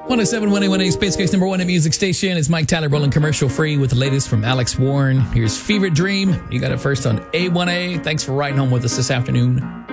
107 1A Space Coast number one at music station. It's Mike Tyler rolling commercial free with the latest from Alex Warren. Here's Fever Dream. You got it first on A1A. Thanks for riding home with us this afternoon.